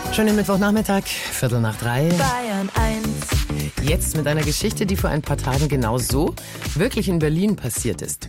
Schönen Mittwochnachmittag, 2:45. Bayern 1. Jetzt mit einer Geschichte, die vor ein paar Tagen genau so wirklich in Berlin passiert ist.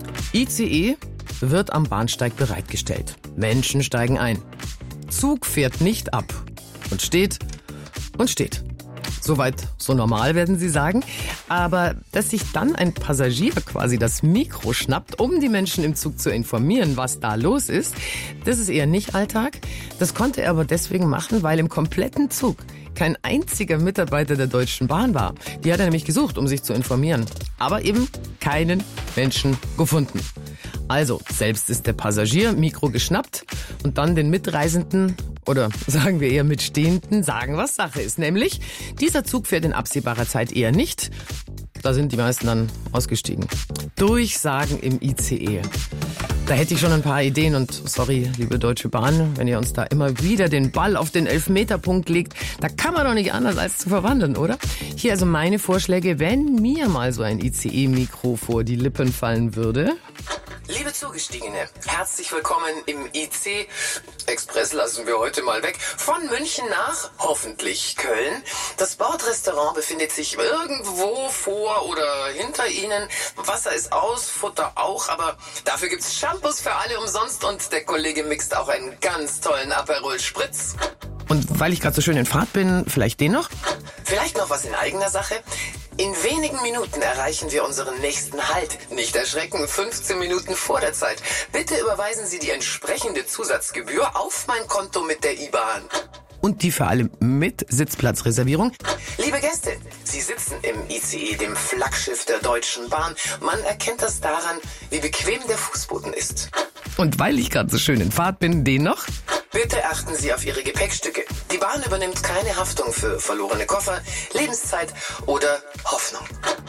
ICE wird am Bahnsteig bereitgestellt. Menschen steigen ein. Zug fährt nicht ab und steht und steht. Soweit so normal, werden Sie sagen. Aber dass sich dann ein Passagier quasi das Mikro schnappt, um die Menschen im Zug zu informieren, was da los ist, das ist eher nicht Alltag. Das konnte er aber deswegen machen, weil im kompletten Zug kein einziger Mitarbeiter der Deutschen Bahn war. Die hat er nämlich gesucht, um sich zu informieren. Aber eben keinen Menschen gefunden. Also, selbst ist der Passagier, Mikro geschnappt und dann den Mitreisenden oder sagen wir eher Mitstehenden sagen, was Sache ist. Nämlich, dieser Zug fährt in absehbarer Zeit eher nicht. Da sind die meisten dann ausgestiegen. Durchsagen im ICE. Da hätte ich schon ein paar Ideen und sorry, liebe Deutsche Bahn, wenn ihr uns da immer wieder den Ball auf den Elfmeterpunkt legt, da kann man doch nicht anders als zu verwandeln, oder? Hier also meine Vorschläge, wenn mir mal so ein ICE-Mikro vor die Lippen fallen würde. Liebe Zugestiegene, herzlich willkommen im IC. Express lassen wir heute mal weg. Von München nach, hoffentlich, Köln. Das Bordrestaurant befindet sich irgendwo vor oder hinter Ihnen. Wasser ist aus, Futter auch, aber dafür gibt's Shampoos für alle umsonst und der Kollege mixt auch einen ganz tollen Aperol Spritz. Und weil ich gerade so schön in Fahrt bin, vielleicht den noch? Vielleicht noch was in eigener Sache. In wenigen Minuten erreichen wir unseren nächsten Halt. Nicht erschrecken, 15 Minuten vor der Zeit. Bitte überweisen Sie die entsprechende Zusatzgebühr auf mein Konto mit der IBAN. Und die für alle mit Sitzplatzreservierung. Liebe Gäste, Sie sitzen im ICE, dem Flaggschiff der Deutschen Bahn. Man erkennt das daran, wie bequem der Fußboden ist. Und weil ich gerade so schön in Fahrt bin, den noch? Bitte achten Sie auf Ihre Gepäckstücke. Die Bahn übernimmt keine Haftung für verlorene Koffer, Lebenszeit oder Hoffnung.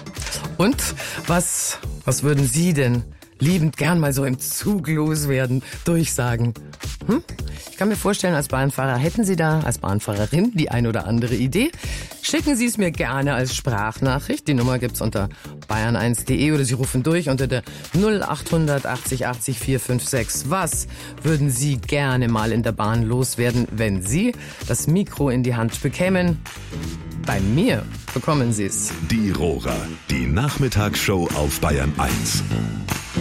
Und was würden Sie denn liebend gern mal so im Zug loswerden, durchsagen? Ich kann mir vorstellen, als Bahnfahrer hätten Sie da, als Bahnfahrerin, die ein oder andere Idee. Schicken Sie es mir gerne als Sprachnachricht. Die Nummer gibt's unter bayern1.de oder Sie rufen durch unter der 0800 80 80 456. Was würden Sie gerne mal in der Bahn loswerden, wenn Sie das Mikro in die Hand bekämen? Bei mir bekommen Sie es. Die Rohrer, die Nachmittagsshow auf Bayern 1.